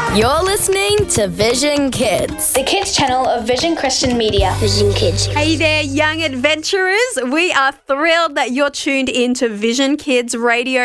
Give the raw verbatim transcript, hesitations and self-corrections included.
You're listening to Vision Kids, the kids channel of Vision Christian Media. Vision Kids. Hey there, young adventurers. We are thrilled that you're tuned in to Vision Kids Radio